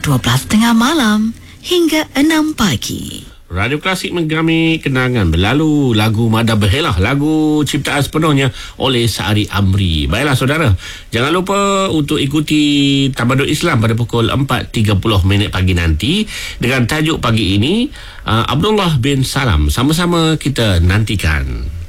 12.30 malam hingga 6 pagi. Radio Klasik menggami kenangan berlalu. Lagu Mada Berhelah, lagu ciptaan sepenuhnya oleh Sa'ari Amri. Baiklah saudara, jangan lupa untuk ikuti Tamadun Islam pada pukul 4.30 pagi nanti dengan tajuk pagi ini Abdullah bin Salam. Sama-sama kita nantikan.